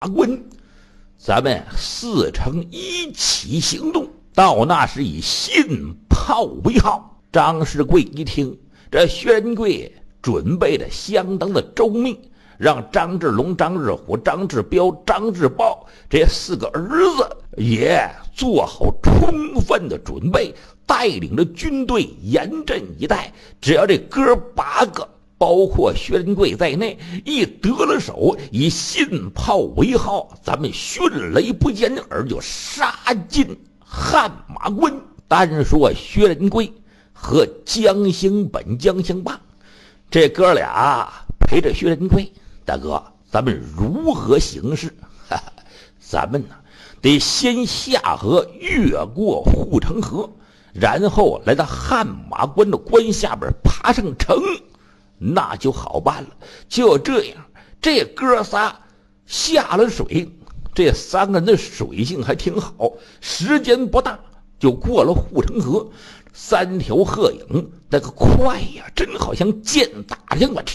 关，咱们4城一起行动。到那时以信炮为号。张世贵一听，这薛仁贵准备的相当的周密，让张志龙、张志虎、张志彪、张志豹这4个儿子也做好充分的准备，带领着军队严阵以待。只要这哥8个包括薛仁贵在内一得了手，以信炮为号，咱们迅雷不及掩耳就杀进汗马关。单说薛仁贵和江兴本、江兴霸这哥俩陪着薛仁贵，大哥，咱们如何行事？咱们呢得先下河，越过护城河，然后来到汗马关的关下边爬上城，那就好办了。就这样，这哥仨下了水，这3个人的水性还挺好，时间不大就过了护城河。3条鹤影那个快呀，真好像箭打一样吧，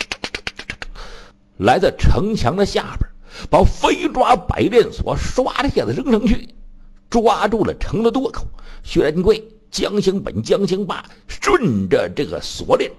来到城墙的下边，把飞抓百炼锁唰的一下子扔上去，抓住了城的垛口。薛仁贵、江兴本、江兴霸顺着这个锁链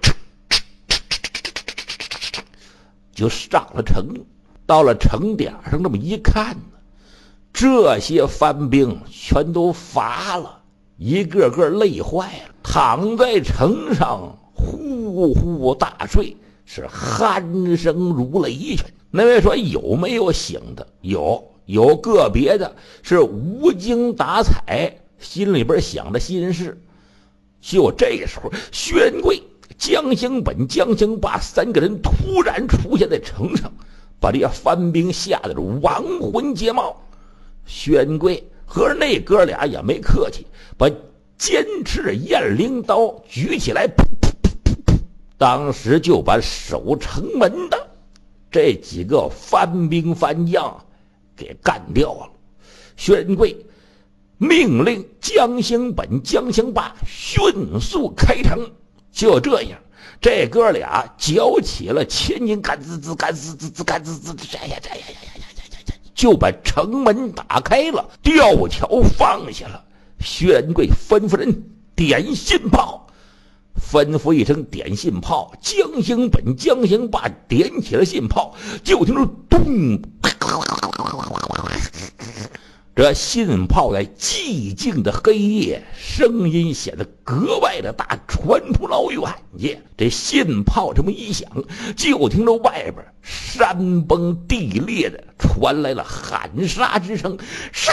就上了城。到了城点上这么一看，这些番兵全都乏了，一个个累坏了，躺在城上呼呼大睡，是鼾声如雷泉。那位说有没有醒的？有个别的是无精打采，心里边想着心事。就这时候，薛仁贵、江兴本、江兴霸3个人突然出现在城上，把这些番兵吓得亡魂皆冒。薛仁贵和那哥俩也没客气，把尖刺雁翎刀举起来，当时就把守城门的这几个番兵番将给干掉了。薛仁贵命令江兴本、江兴霸迅速开城。就这样，这哥俩搅起了千斤干滋滋干滋滋滋干滋滋，就把城门打开了，吊桥放下了。薛仁贵吩咐人点信炮，吩咐一声点信炮，江兴本、江兴霸点起了信炮，就听着咚，这信炮在寂静的黑夜，声音显得格外的大，传出老远去。这信炮这么一响，就听着外边山崩地裂的传来了喊杀之声，杀！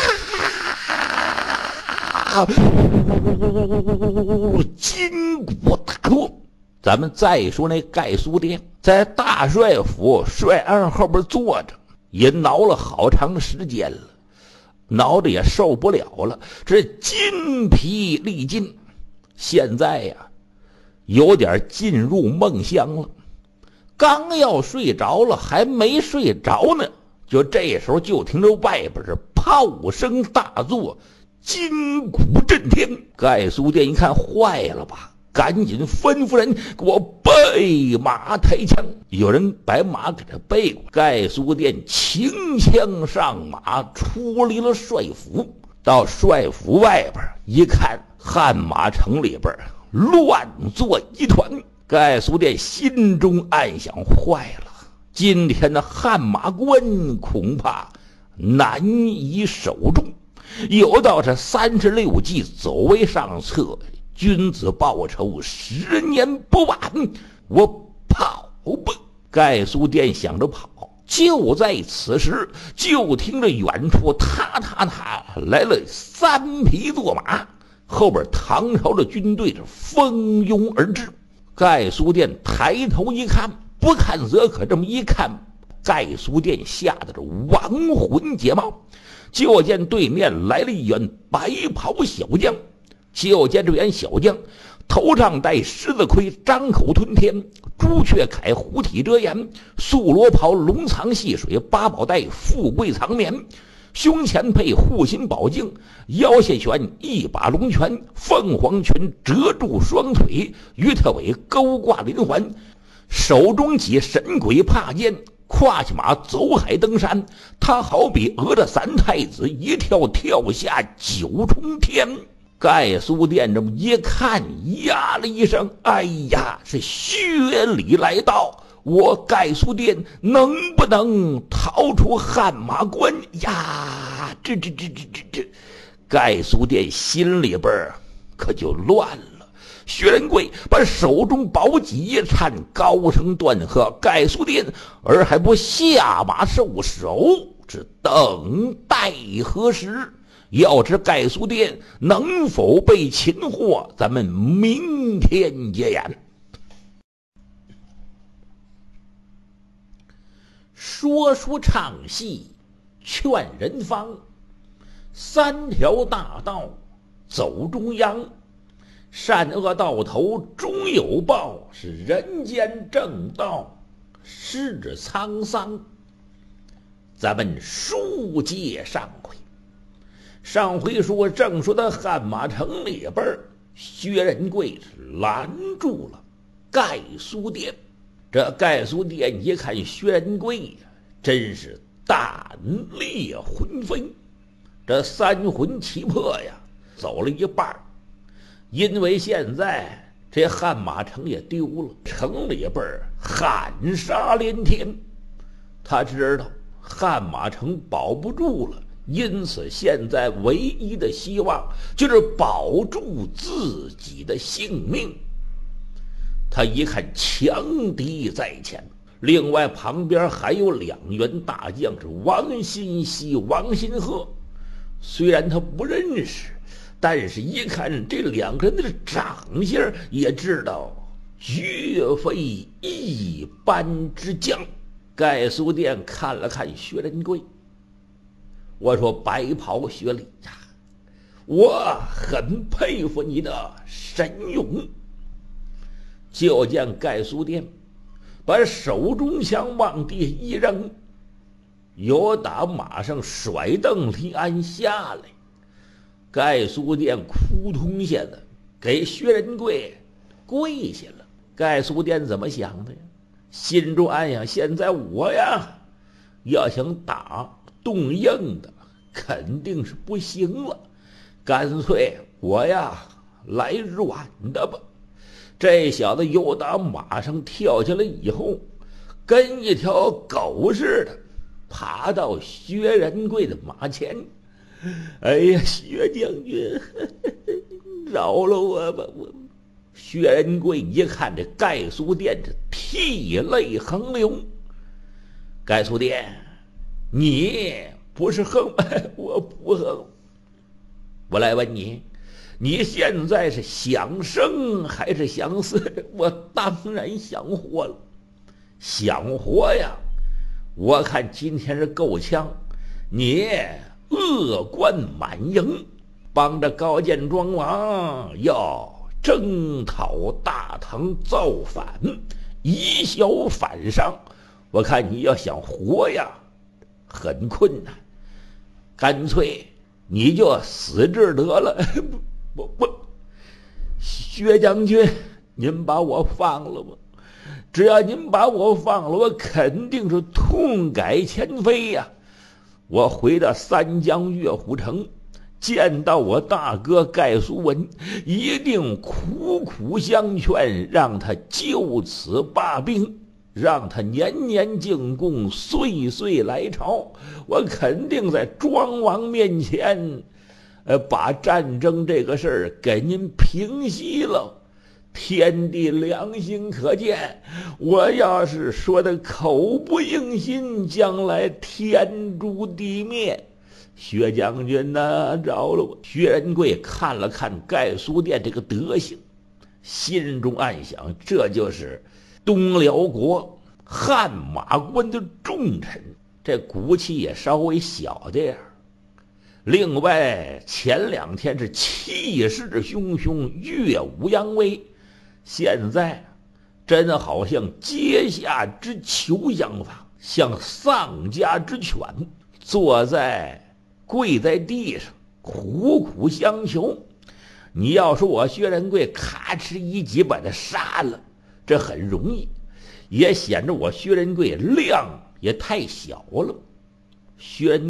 筋骨大作。咱们再说那盖苏甸在大帅府帅案后边坐着，也挠了好长时间了，挠着也受不了了，这筋疲力尽，现在呀有点进入梦乡了。刚要睡着了，还没睡着呢，就这时候就听着外边是炮声大作，筋骨震天。盖苏甸一看坏了吧，赶紧吩咐人给我备马抬枪。有人把马给他备过，盖苏甸擎枪上马，出离了帅府。到帅府外边一看，汗马城里边乱作一团。盖苏甸心中暗想，坏了，今天的汗马关恐怕难以守住。有道是36计走为上策，君子报仇10年不晚，我跑吧。盖苏甸想着跑，就在此时，就听着远处踏踏踏来了3匹坐马，后边唐朝的军队是蜂拥而至。盖苏甸抬头一看，不看则可，这么一看，盖苏甸吓得是亡魂皆冒。就见对面来了一员白袍小将，就见这员小将头上戴狮子盔，张口吞天，朱雀铠虎体遮颜，素罗袍龙藏细水，八宝带富贵藏棉，胸前配护心宝镜，腰下悬一把龙泉，凤凰拳遮住双腿，鱼特尾勾挂连环，手中起神鬼帕剑， 跨起马走海登山，他好比讹着三太子一跳跳下九重天。盖苏殿这么一看，呀了一声：“哎呀，是薛礼来到，我盖苏殿能不能逃出汗马关呀？”这，盖苏殿心里边可就乱了。薛仁贵把手中宝戟一颤，高声断喝：“盖苏殿儿还不下马受首，只等待何时？要知盖苏殿能否被擒获，咱们明天结言。”说书唱戏劝人方，三条大道走中央，善恶到头终有报，是人间正道是沧桑。咱们书接上回，上回说正说的汗马城里边，薛仁贵是拦住了盖苏殿。这盖苏殿一看薛仁贵呀，真是胆裂魂飞，这三魂七魄呀走了一半。因为现在这汗马城也丢了，城里边喊杀连天，他知道汗马城保不住了，因此现在唯一的希望就是保住自己的性命。他一看强敌在前，另外旁边还有两员大将，是王新熙、王新鹤。虽然他不认识，但是一看这两个人的长相，也知道绝非一般之将。盖苏殿看了看薛仁贵，我说：“白袍薛礼呀，我很佩服你的神勇。”就见盖苏殿把手中枪往地一扔，由打马上甩蹬离鞍下来。盖苏殿扑通下的给薛仁贵跪下了。盖苏殿怎么想的呀？心中暗想：现在我呀要想打动硬的肯定是不行了，干脆我呀来软的吧。这小子又打马上跳下来以后，跟一条狗似的爬到薛仁贵的马前。哎呀，薛将军，饶了我吧！薛仁贵一看这盖苏殿，这涕泪横流。盖苏殿，你不是横吗？我不横。我来问你，你现在是想生还是想死？我当然想活了。想活呀，我看今天是够呛。你恶贯满盈，帮着高见庄王要征讨大唐造反，以小反上。我看你要想活呀，很困难，干脆你就死这儿得了。不，薛将军，您把我放了吧！只要您把我放了，我肯定是痛改前非呀！我回到三江岳虎城，见到我大哥盖苏文，一定苦苦相劝，让他就此罢兵，让他年年进贡，岁岁来朝。我肯定在庄王面前把战争这个事儿给您平息了。天地良心可见，我要是说的口不应心，将来天诛地灭。薛将军呐，饶了我！薛仁贵看了看盖苏殿这个德行，心中暗想：这就是东辽国汗马关的重臣，这骨气也稍微小点儿。另外前两天是气势汹汹，岳武扬威，现在真好像阶下之囚相仿，像丧家之犬，跪在地上苦苦相求。你要说我薛仁贵咔哧一击把他杀了，这很容易，也显着我薛仁贵量也太小了。薛